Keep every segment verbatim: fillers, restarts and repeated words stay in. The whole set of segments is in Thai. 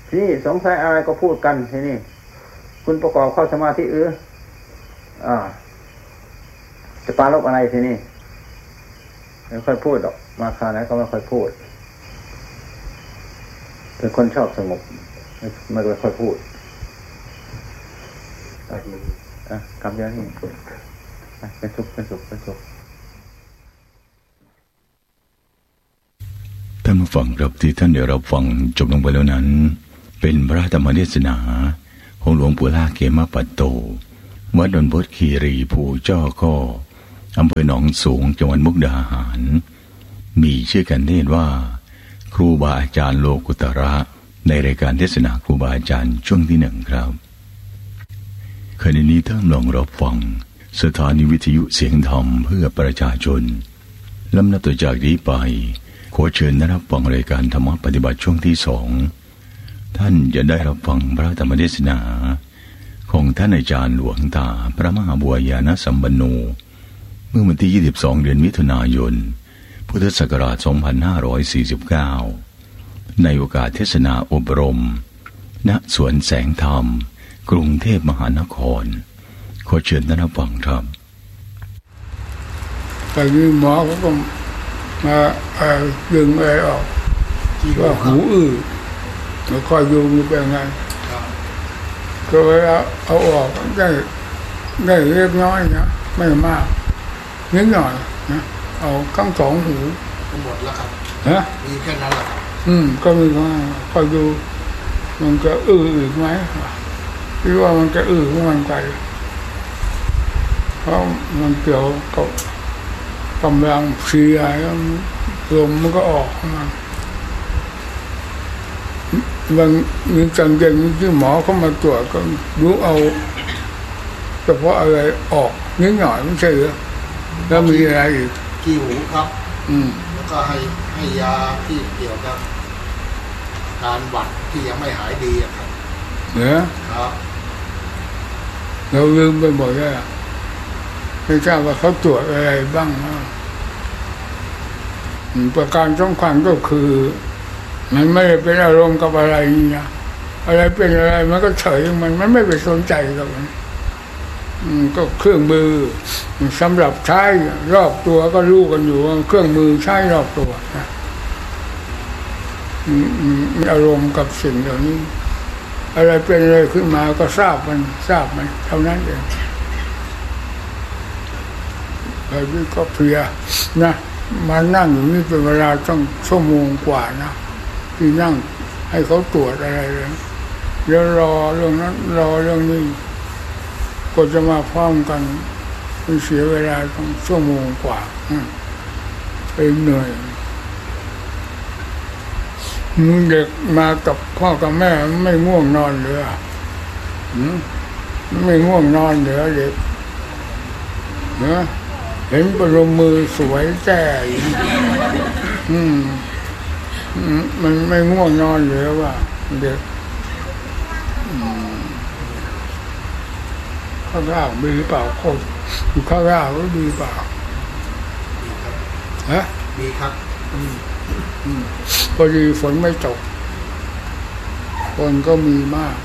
ที่สงสัยอะไรก็พูดกันทีนี้คุณประกอบเข้าสมาธิเอออ่าจะปาลบอะไรทีนี้ไม่ค่อยพูดหรอกมาคราวไหนก็ไม่ค่อยพูดเป็นคนชอบสงบไม่ไม่ค่อยพูดอ่ะกำเยอะนี่เป็นสุขเป็นสุขเป็นสุขท่านผู้ฟังครับที่ท่านได้รับฟังจบลงไปแล้วนั้นเป็นพระธรรมเทศนาของหลวงปู่ล่าเขมปัตโตวัดดอนบดคีรีภูจ้อข้ออำเภอหนองสูงจังหวัดมุกดาหารมีชื่อกันเทศว่าครูบาอาจารย์โลกุตระในรายการเทศนาครูบาอาจารย์ช่วงที่หนึ่งครับขณะนี้ท่านลองรับฟังสถานีวิทยุเสียงธรรมเพื่อประชาชนลำดับต่อจากนี้ไปขอเชิญรับฟังรายการธรรมปฏิบัติช่วงที่สองท่านจะได้รับฟังพระธรรมเทศนาของท่านอาจารย์หลวงตาพระมหาบัวยานสัมปันโนเมื่อวันที่ยี่สิบสองเดือนมิถุนายนพุทธศักราชสองพันห้าร้อยสี่สิบเก้าในโอกาสเทศนาอบรมณสวนแสงธรรมกรุงเทพมหานครขอเชิญท่านรับฟังครับตอนนี้หมอเขาก็มาดึงอะไรออกว่าหูอื้อแล้วคอยดูมันเป็นไงก็เวลาเอาออกได้ได้เล็กน้อยนะไม่มากนิดหน่อยนะเอาทั้งสองหูหมดแล้วครับฮะมีแค่นั้นแหละครับอืมก็มีว่าคอยดูมันจะอื้ออีกไหมคิดว่ามันจะอื้อของมันไปเพราะมันเกี่ยวกับกำลังเสียแล้วลมมันก็ออกมาบางมีจังเก่งที่หมอเขามาตรวจก็รู้เอาเฉพาะอะไรออกนิดหน่อยไม่ใช่เหรอแล้วมีอะไรอีกขี้หูครับอืมแล้วก็ให้ให้ยาที่เกี่ยวกับการหวัดที่ยังไม่หายดีครับเนี่ยครับเราลืมไปหมดแล้วไม่ทราบว่าเขาตรวจอะไรบ้างนะประการสำคัญก็คือมันไม่ได้เป็นอารมณ์กับอะไรนี่นะอะไรเป็นอะไรมันก็เฉยมันมันไม่ไปสนใจกับมันก็เครื่องมือสำหรับใช้รอบตัวก็รู้กันอยู่ว่าเครื่องมือใช้รอบตัวนะมีอารมณ์กับสิ่งเหล่านี้อะไรเป็นอะไรขึ้นมาก็ทราบมันทราบมันเท่านั้นเองไอ้นี่ก็เพลียนะมานั่งอยู่นี่เป็นเวลาต้องชั่วโมงกว่านะที่นั่งให้เขาตรวจอะไรเลยแล้วรอเรื่องนั้นรอเรื่องนี้ก็จะมาพร้อมกันมันเสียเวลาต้องชั่วโมงกว่าไปเหนื่อยมึงเด็กมากับพ่อกับแม่ไม่ง่วงนอนเลยไม่ง่วงนอนเหลือเด็กเนาะเห็นประลมมือสวยแจ่อืมมันไม่ง่วงนอนเหลือว่าเด็กข้าวราดมีเปล่าโคตรข้าวราดก็ดีเปล่าฮะดีครับพอดีฝนไม่ตกคนก็มีมาก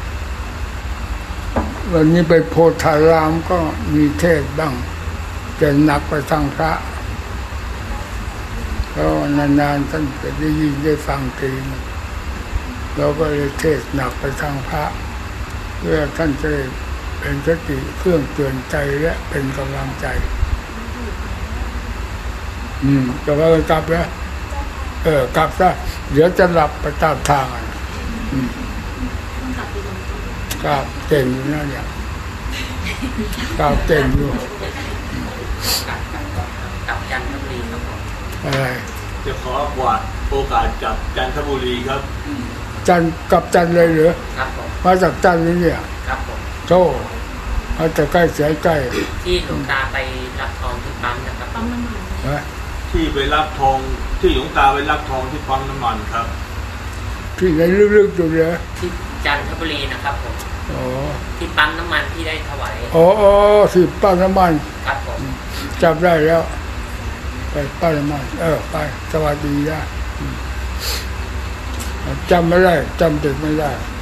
วันนี้ไปโพธารามก็มีเทศบ้างจะหนักไปทางพระแล้วนานๆท่านจะได้ยินได้ฟังทีเราก็เลยเทศหนักไปทางพระเพื่อท่านจะเป็นสติเครื่องเตือนใจและเป็นกำลังใจอืมจะว่ากลับแล้วเออกลับซะเดี๋ยวจะหลับไปตามทางอืมกลับเก่งอยู่นะเนี่ยกลับเก่งอยู่กับจันทบุรีครับผมอะไรจะขอกวาดโอกาสจับจันทบุรีครับจันกับจันเลยเหรอครับผมมาจากจันนี่เนี่ยครับผมโธ่มาจากใกล้เสียใกล้ที่หลวงตาไปรับทองที่ปั๊มนะครับปั๊มน้ำมันที่ไปรับทองที่หลวงตาไปรับทองที่ปั๊มน้ำมันครับที่ไหนลึกๆอยู่เลยที่จันทบุรีนะครับผมอ๋อที่ปั๊มน้ำมันที่ได้ถวายอ๋อที่ปั๊มน้ำมันครับผมจำได้แล้วไปปั๊มน้ำมันเออไปสวัสดีนะไปจำไม่ได้จำเด็กไม่ได้